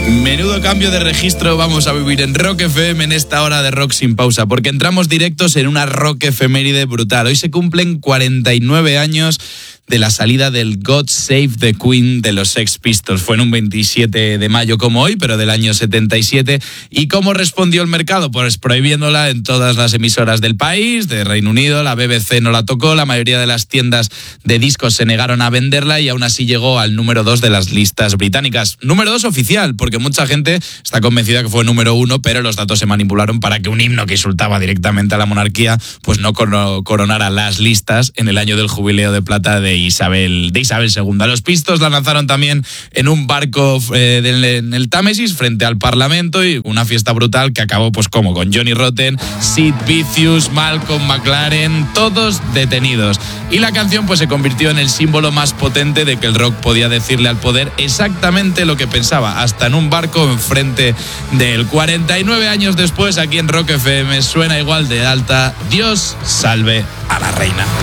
Menudo cambio de registro vamos a vivir en Rock FM en esta hora de Rock Sin Pausa, porque entramos directos en una rock efeméride brutal. Hoy se cumplen 49 años de la salida del God Save the Queen de los Sex Pistols. Fue en un 27 de mayo como hoy, pero del año 77. ¿Y cómo respondió el mercado? Pues prohibiéndola en todas las emisoras del país, de Reino Unido. La BBC no la tocó, la mayoría de las tiendas de discos se negaron a venderla y aún así llegó al número 2 de las listas británicas. Número 2 oficial, porque mucha gente está convencida que fue número 1, pero los datos se manipularon para que un himno que insultaba directamente a la monarquía pues no coronara las listas en el año del jubileo de plata de Isabel II. Los Pistols la lanzaron también en un barco en el Támesis frente al Parlamento, y una fiesta brutal que acabó pues como con Johnny Rotten, Sid Vicious, Malcolm McLaren, todos detenidos. Y la canción pues se convirtió en el símbolo más potente de que el rock podía decirle al poder exactamente lo que pensaba, hasta en un barco enfrente de él. 49 años después, aquí en Rock FM suena igual de alta Dios salve a la reina.